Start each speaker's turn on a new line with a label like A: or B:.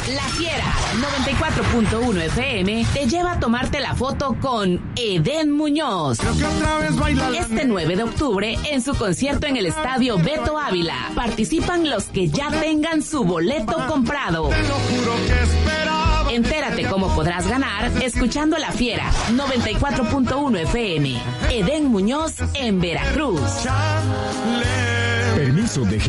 A: La Fiera 94.1 FM te lleva a tomarte la foto con Edén Muñoz. Este 9 de octubre en su concierto en el Estadio Beto Ávila. Participan los que ya tengan su boleto comprado. Entérate cómo podrás ganar escuchando La Fiera 94.1 FM. Edén Muñoz en Veracruz.
B: Permiso de